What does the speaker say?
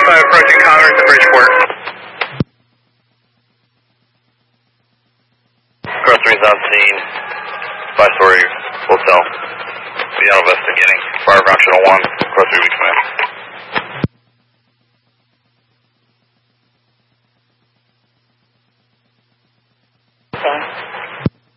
5 approaching Congress at Bridgeport. Cross 3's on scene. 5-story hotel. Seattle investigating. Fire functional 1. Cross 3 weeks man. Okay.